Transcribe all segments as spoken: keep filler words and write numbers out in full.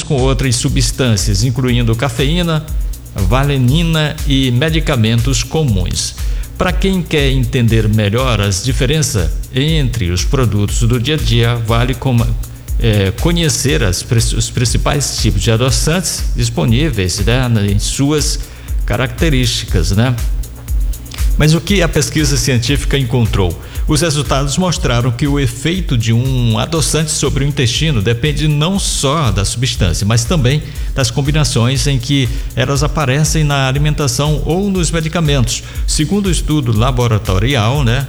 com outras substâncias, incluindo cafeína, valenina e medicamentos comuns. Para quem quer entender melhor as diferenças entre os produtos do dia a dia, vale como, é, conhecer as, os principais tipos de adoçantes disponíveis, né, em suas características, né? Mas o que a pesquisa científica encontrou? Os resultados mostraram que o efeito de um adoçante sobre o intestino depende não só da substância, mas também das combinações em que elas aparecem na alimentação ou nos medicamentos. Segundo o estudo laboratorial, né,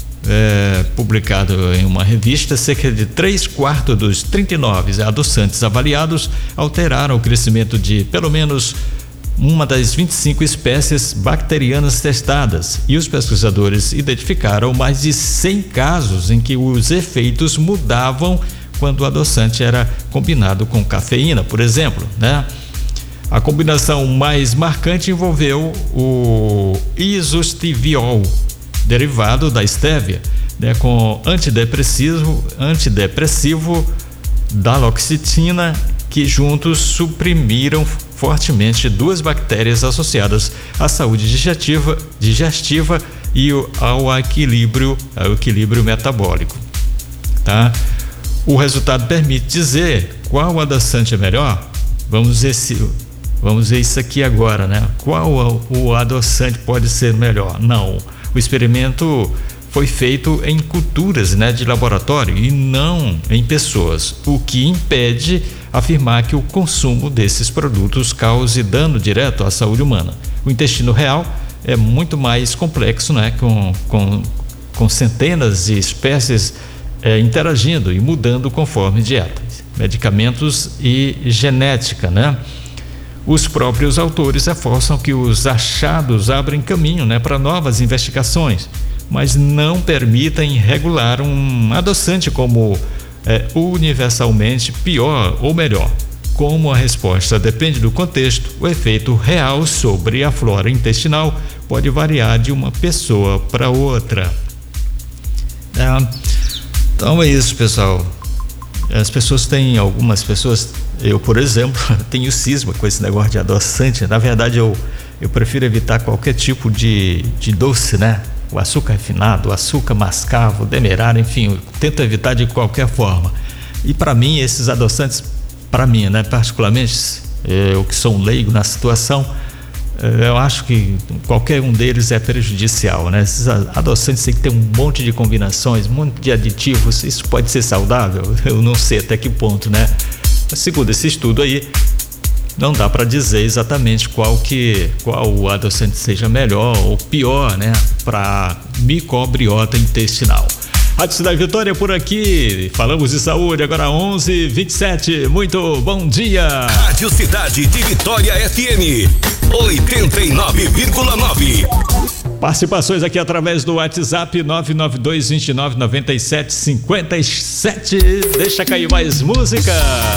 é, publicado em uma revista, cerca de três quartos dos trinta e nove adoçantes avaliados alteraram o crescimento de pelo menos uma das vinte e cinco espécies bacterianas testadas, e os pesquisadores identificaram mais de cem casos em que os efeitos mudavam quando o adoçante era combinado com cafeína, por exemplo, né? A combinação mais marcante envolveu o isostiviol, derivado da estévia, né, com antidepressivo, antidepressivo daloxetina, que juntos suprimiram fortemente duas bactérias associadas à saúde digestiva, digestiva e ao equilíbrio, ao equilíbrio metabólico, tá? O resultado permite dizer qual adoçante é melhor. Vamos ver se, vamos ver isso aqui agora, né? Qual o adoçante pode ser melhor? Não, o experimento foi feito em culturas, né, de laboratório e não em pessoas, o que impede afirmar que o consumo desses produtos cause dano direto à saúde humana. O intestino real é muito mais complexo, né, com, com, com centenas de espécies é, interagindo e mudando conforme dietas, medicamentos e genética, né? Os próprios autores reforçam que os achados abrem caminho, né, para novas investigações, mas não permitem regular um adoçante como é, universalmente pior ou melhor. Como a resposta depende do contexto, o efeito real sobre a flora intestinal pode variar de uma pessoa para outra. É, então é isso, pessoal. As pessoas têm, algumas pessoas, eu por exemplo, tenho cisma com esse negócio de adoçante. Na verdade, eu, eu prefiro evitar qualquer tipo de, de doce, né? O açúcar refinado, o açúcar mascavo, demerara, enfim, eu tento evitar de qualquer forma. E para mim, esses adoçantes, para mim, né, particularmente, eu que sou um leigo na situação, eu acho que qualquer um deles é prejudicial, né? Esses adoçantes têm que ter um monte de combinações, um monte de aditivos. Isso pode ser saudável? Eu não sei até que ponto, né? Mas segundo esse estudo aí, não dá para dizer exatamente qual que qual o adoçante seja melhor ou pior, né, para microbiota intestinal. Rádio Cidade Vitória por aqui, falamos de saúde agora onze e vinte e sete. Muito bom dia. Rádio Cidade de Vitória F M oitenta e nove vírgula nove. Participações aqui através do WhatsApp nove nove dois, dois nove, nove sete cinco sete. Deixa cair mais música.